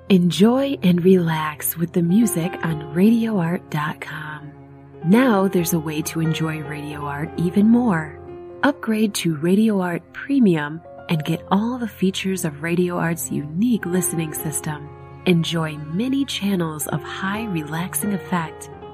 Enjoy and relax with the music on RadioArt.com. Now there's a way to enjoy Radio Art even more. Upgrade to Radio Art Premium and get all the features of Radio Art's unique listening system. Enjoy many channels of high relaxing effect